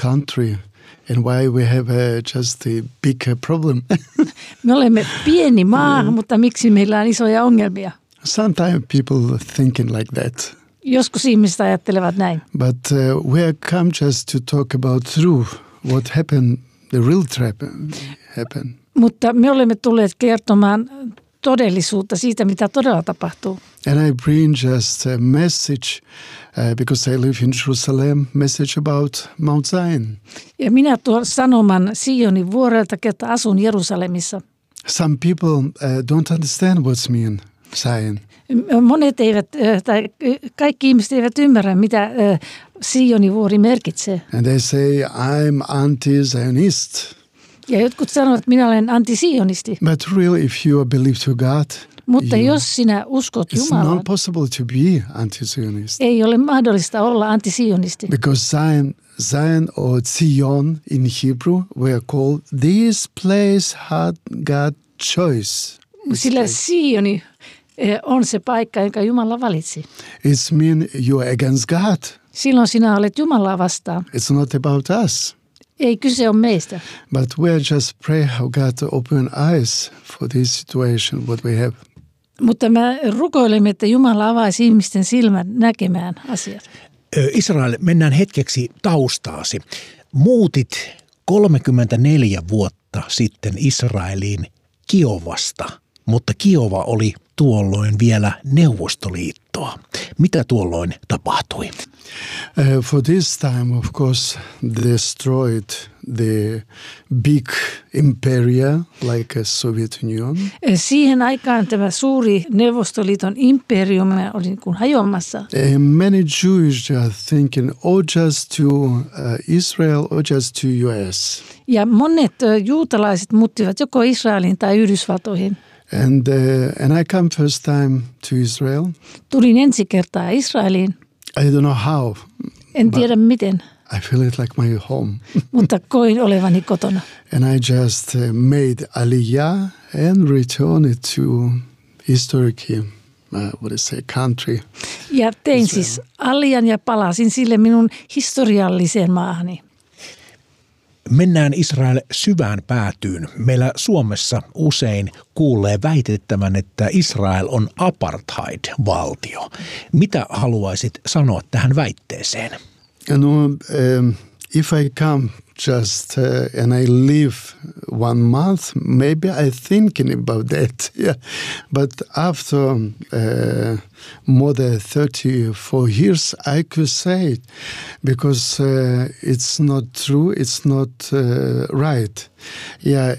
country and why we have just a big problem. Me olemme pieni maa, mutta miksi meillä on isoja ongelmia? Sometimes people thinking like that. Joskus ihmiset ajattelevat näin. But we have come just to talk about truth, what happened, the real happened. Mutta me olemme tulleet kertomaan todellisuutta siitä, mitä todella tapahtuu. And I bring just a message, because I live in Jerusalem, message about Mount Zion. Ja minä tuon sanoman Sionin vuorelta, että asun Jerusalemissa. Some people don't understand what's mean Zion. Monet eivät, tai kaikki ihmiset eivät ymmärrä, mitä Sionin vuori merkitsee. And they say, I'm anti-Zionist. Ja jotkut sanovat, että minä olen antisionisti. But really, if you believe to God, Mutta jos sinä uskot it's Jumalaan, not possible to be anti-Zionist. ei ole mahdollista olla antisionisti. Because Zion or Zion in Hebrew were called, this place had God choice. Sillä Sioni on se paikka, jonka Jumala valitsi. It's mean you are against God. Silloin sinä olet Jumalaa vastaan. It's not about us. Ei kyse ole meistä. But we are just pray how God to open eyes for this situation, what we have. Mutta me rukoilemme, että Jumala avaisi ihmisten silmät näkemään asiat. Israel, mennään hetkeksi taustaasi. Muutit 34 vuotta sitten Israeliin Kiovasta, mutta Kiova oli tuolloin vielä Neuvostoliittoa. Mitä tuolloin tapahtui? For this time, of course, destroyed the big imperia like Soviet Union. Siihen aikaan tämä suuri Neuvostoliiton imperiumi oli niin kuin hajoamassa. Many Jews are thinking, oh, just to Israel or just to US. Ja monet juutalaiset muuttivat joko Israeliin tai Yhdysvaltoihin. And I come first time to Israel. Tulin ensi kertaa Israeliin. I don't know how. En tiedä miten, I feel it like my home. mutta koin olevani kotona. And I just made Aliyah and returned to historic, country. Ja tein siis alian ja palasin sille minun historialliseen maahani. Mennään Israel syvään päätyyn. Meillä Suomessa usein kuulee väitettävän, että Israel on apartheid-valtio. Mitä haluaisit sanoa tähän väitteeseen? If I come just and I live 1 month, maybe I thinking about that. Yeah, but after more than 34 years, I could say it because it's not true. It's not right. Yeah,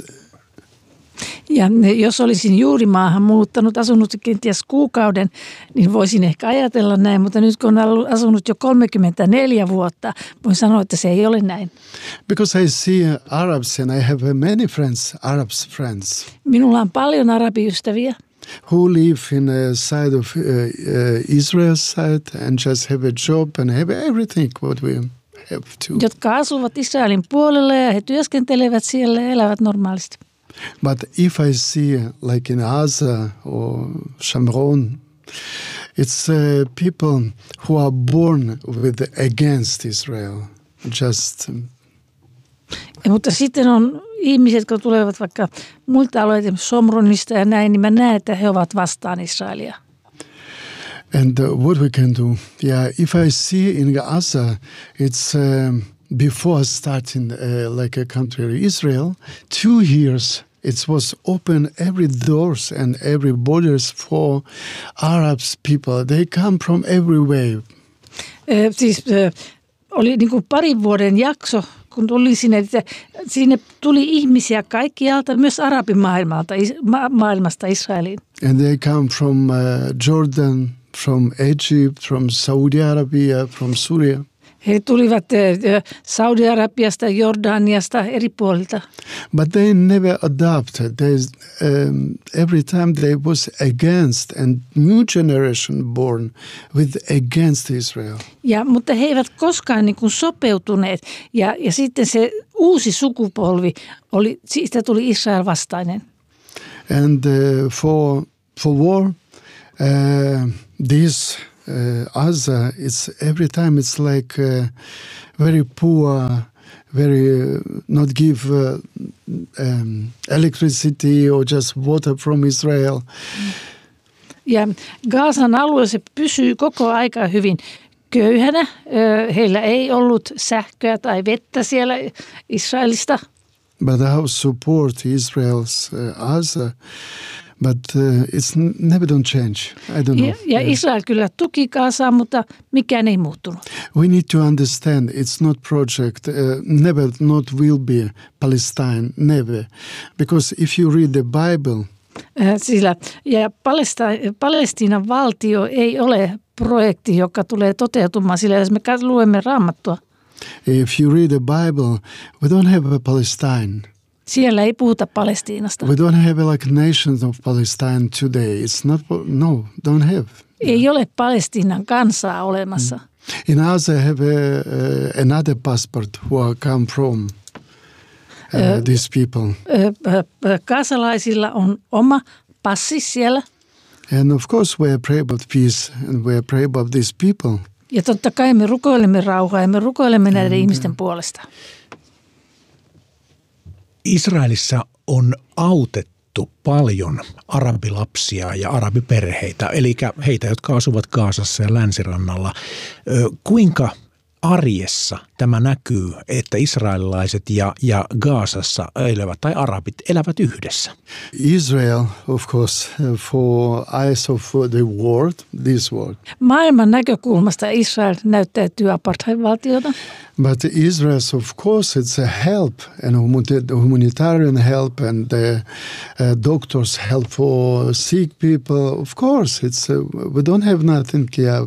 Ja jos olisin juuri maahan muuttanut, asunut kenties kuukauden, niin voisin ehkä ajatella näin, mutta nyt kun olen asunut jo 34 vuotta, voin sanoa, että se ei ole näin. Because I see Arabs and I have many friends, Arabs friends. Minulla on paljon arabiystäviä, who live in a side of Israel side and just have a job and have everything what we have to. jotka asuvat Israelin puolella ja he työskentelevät siellä ja elävät normaalisti. But if I see like in Gaza or Shamron, it's people who are born with against Israel. Just. Mutta sitten on ihmiset, jotka tulevat vaikka muilta alueilta, Somronista ja näin, niin mä näen, että he ovat vastaan Israelia. And what we can do? Yeah, if I see in Gaza, it's before starting like a country Israel, 2 years it was open every doors and every borders for Arabs people. They come from everywhere. Oli niin kuin 2 vuoden jakso, kun tuli sinne tuli ihmisiä kaikkialta, myös arabimaailmasta Israeliin. And they come from Jordan, from Egypt, from Saudi Arabia, from Syria. He tulivat Saudi-Arabiasta, Jordaniasta, eri puolilta. But they never adopted. Every time they was against, and new generation born with against Israel. Mutta he eivät koskaan niin kuin sopeutuneet. Ja sitten se uusi sukupolvi, siitä tuli Israel vastainen. And for war, this Gaza, every time it's like very poor, very not give electricity or just water from Israel. Ja Gazan alue se pysyy koko aika hyvin köyhänä. Heillä ei ollut sähköä tai vettä siellä Israelista. But our support Israel's Gaza, but it's never don't change. I don't know. Ja Israel kyllä tuki Gazaa, mutta mikään ei muuttunut. We need to understand it's not project, never not will be Palestine, never. Because if you read the Bible, Palestiinan valtio ei ole projekti, joka tulee toteutumaan sillä, jos me luemme Raamattua. If you read the Bible, we don't have a Palestine. Siellä ei puhuta Palestiinasta. We don't have like nations of Palestine today. It's not, no, don't have. Ei ole Palestiinan kansaa olemassa. In Gaza, I have another passport who come from these people. Gazalaisilla on oma passi siellä. And of course we pray about peace and we pray about these people. Ja totta kai me rukoilemme rauhaa ja me rukoilemme näiden ihmisten puolesta. Israelissa on autettu paljon arabilapsia ja arabiperheitä, eli heitä, jotka asuvat Gazassa ja länsirannalla. Kuinka arjessa tämä näkyy, että israelilaiset ja Gazassa elävät tai arabit elävät yhdessä? Israel, of course, for eyes of the world, this world. Maailman näkökulmasta Israel näyttäytyy apartheid-valtiota. But Israel, of course, it's a help and humanitarian help and doctors help for sick people. Of course, we don't have nothing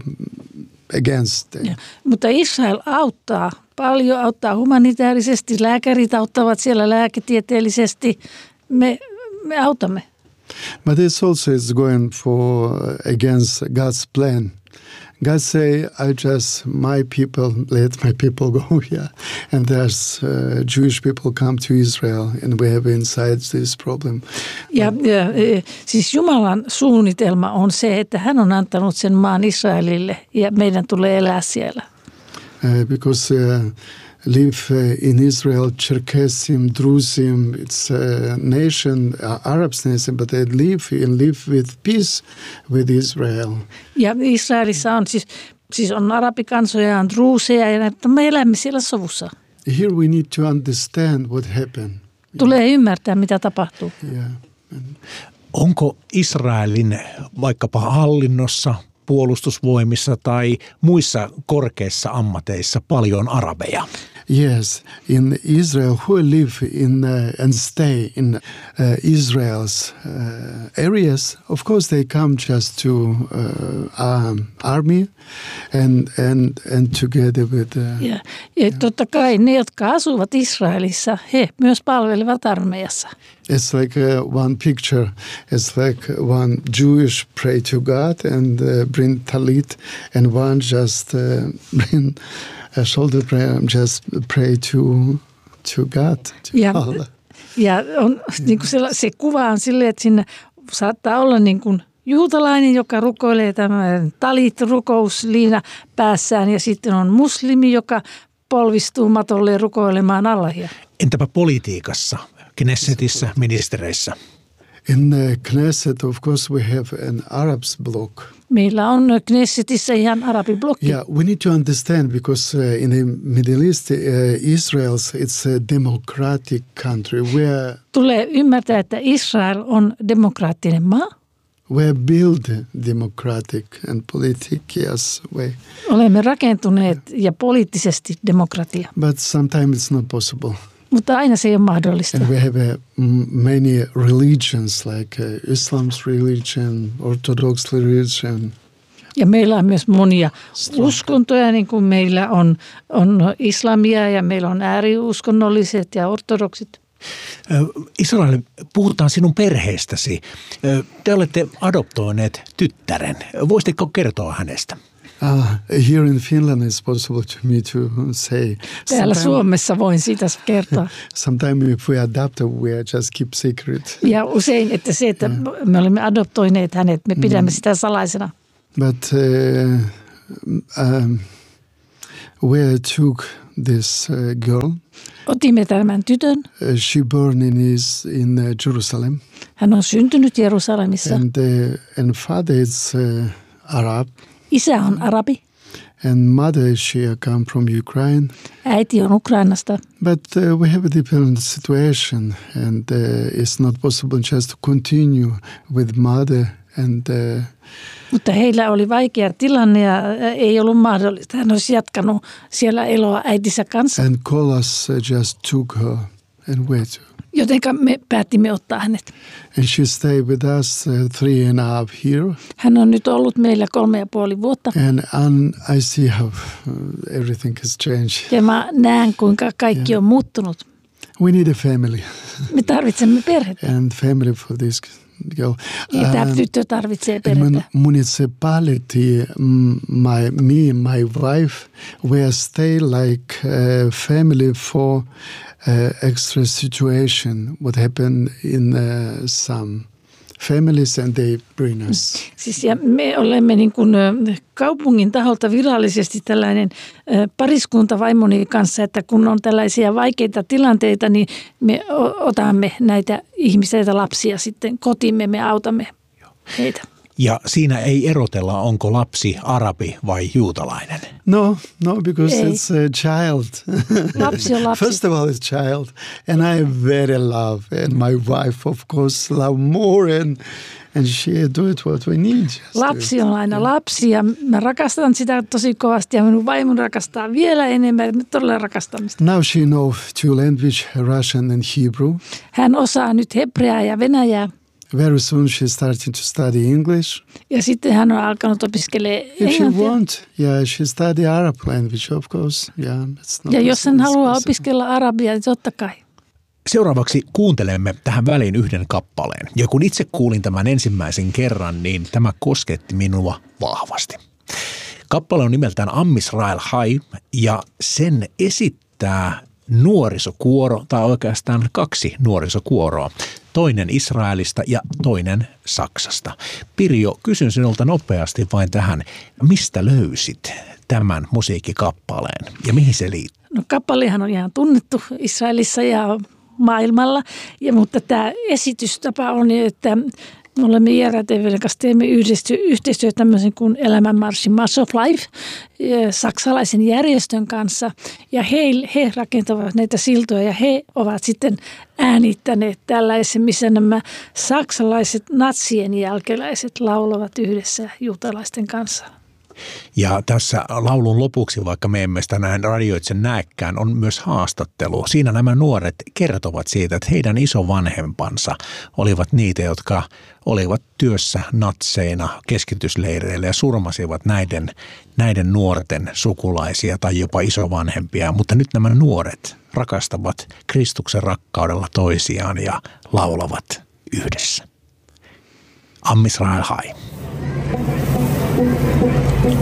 against them. Mutta Israel auttaa paljon, auttaa humanitaarisesti, lääkärit auttavat siellä lääketieteellisesti, me autamme. But it's going for against God's plan. God say, my people, let my people go here. And there's Jewish people come to Israel and we have inside this problem. Ja siis Jumalan suunnitelma on se, että hän on antanut sen maan Israelille ja meidän tulee elää siellä. Because live in Israel, Cherkessim, Drusim, it's a nation, Arabs nation, but they live with peace with Israel. Ja Israelissa on siis on arabikansoja, on druuseja ja me elämme siellä sovussa. Here we need to understand what happened. Tulee ymmärtää, mitä tapahtuu. Yeah. Onko Israelin vaikkapa hallinnossa, puolustusvoimissa tai muissa korkeissa ammateissa paljon arabeja? Yes, in Israel, who live in and stay in Israel's areas, of course they come just to army and together with. Ja totta kai ne, jotka asuvat Israelissa, he myös palvelevat armeijassa. It's like one picture. It's like one Jewish pray to God and bring talit, and one just bring a shoulder prayer and just pray to God. Ja on, niin kuin se kuva on silleen, että sinne saattaa olla niin kuin juutalainen, joka rukoilee tämän talit-rukousliina päässään, ja sitten on muslimi, joka polvistuu matolle rukoilemaan Allahia. Entäpä politiikassa, Knessetissä, ministereissä? In Knesset, of course, we have an Arabs bloc. Meillä on Knessetissä ihan arabiblokki. Yeah, we need to understand because in the Middle East, it's a democratic country. Tulee ymmärtää, että Israel on demokraattinen maa. We are built democratic and politic, yes, way. Olemme rakentuneet ja poliittisesti demokratia. But sometimes it's not possible. Mutta aina se ei ole mahdollista. And we have many religions like Islam's religion, Orthodox religion. Ja meillä on myös monia uskontoja, niin kuin meillä on islamia ja meillä on ääriuskonnolliset ja ortodoksit. Israel, puhutaan sinun perheestäsi. Te olette adoptoineet tyttären. Voisitko kertoa hänestä? Here in Finland it's possible to me to say. Täällä Suomessa voin siitä kertoa. Sometimes if we adopt, we just keep secret. Ja usein, että se, että me olemme adoptoineet hänet, me pidämme sitä salaisena. But where I took this girl, otimme tämän tytön. She born in Jerusalem. Hän on syntynyt Jerusalemissa. And father is Arab. Isä on arabi. And mother, she come from Ukraine. Äiti on Ukrainasta. But we have a different situation, and it's not possible just to continue with mother. Mutta heillä oli vaikea tilanne ja ei ollut mahdollista. Hän olisi jatkanut siellä eloa äitinsä kanssa. And Kolas just took her and went. Jotenka me päätimme ottaa hänet. And she stayed with us 3.5 years. Hän on nyt ollut meillä 3,5 vuotta. And I see how everything has changed. Ja mä näen, kuinka kaikki on muuttunut. We need a family. Me tarvitsemme perhettä. And family for this girl. Ja tämä tyttö tarvitsee perhettä. Municipality, me and my wife, we stay like family for extra situation. What happened in some families and they bring us. Siis ja me olemme niin kuin kaupungin taholta virallisesti tällainen pariskunta vaimoni kanssa, että kun on tällaisia vaikeita tilanteita, niin me otamme näitä ihmisiä, lapsia sitten kotimme, me autamme heitä. Ja siinä ei erotella, onko lapsi arabi vai juutalainen. No, because it's a child. Lapsi on lapsi. First of all, it's child. And I very love, and my wife, of course, love more, and she do it what we need. Lapsi on aina lapsi, ja mä rakastan sitä tosi kovasti, ja minun vaimon rakastaa vielä enemmän. Me todella rakastamme sitä. Now she knows 2 languages, Russian and Hebrew. Hän osaa nyt hebreaa ja venäjää. Very soon she's starting to study English. Ja sitten hän on alkanut opiskelemaan englantia. If she wants, she study Arab language, of course. Ja jos hän haluaa opiskella arabia, niin totta kai. Seuraavaksi kuuntelemme tähän väliin yhden kappaleen. Ja kun itse kuulin tämän ensimmäisen kerran, niin tämä kosketti minua vahvasti. Kappale on nimeltään Am Israel Chai ja sen esittää nuorisokuoro, tai oikeastaan 2 nuorisokuoroa. Toinen Israelista ja toinen Saksasta. Pirjo, kysyn sinulta nopeasti vain tähän, mistä löysit tämän musiikkikappaleen ja mihin se liittyy? No kappalehan on ihan tunnettu Israelissa ja maailmalla, mutta tämä esitystapa on, että me olemme IRTV:n kanssa teemme yhteistyötä tämmöisen kuin Elämänmarssin March of Life saksalaisen järjestön kanssa. Ja he rakentavat näitä siltoja ja he ovat sitten äänittäneet tällaisen, missä nämä saksalaiset natsien jälkeläiset laulavat yhdessä juutalaisten kanssa. Ja tässä laulun lopuksi, vaikka me emme sitä näin radioitse näekään, on myös haastattelu. Siinä nämä nuoret kertovat siitä, että heidän isovanhempansa olivat niitä, jotka olivat työssä natseina keskitysleireillä ja surmasivat näiden nuorten sukulaisia tai jopa isovanhempia. Mutta nyt nämä nuoret rakastavat Kristuksen rakkaudella toisiaan ja laulavat yhdessä. Am Israel Chai.